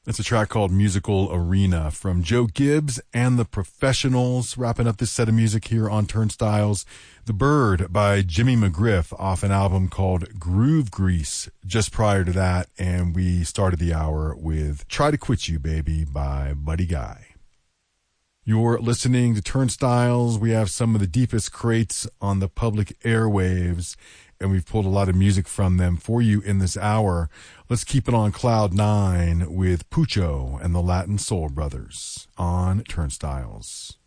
It's a track called Musical Arena from Joe Gibbs and the Professionals. Wrapping up this set of music here on Turnstiles. The Bird by Jimmy McGriff off an album called Groove Grease just prior to that. And we started the hour with Try to Quit You Baby by Buddy Guy. You're listening to Turnstiles. We have some of the deepest crates on the public airwaves, and we've pulled a lot of music from them for you in this hour. Let's keep it on Cloud 9 with Pucho and the Latin Soul Brothers on Turnstiles.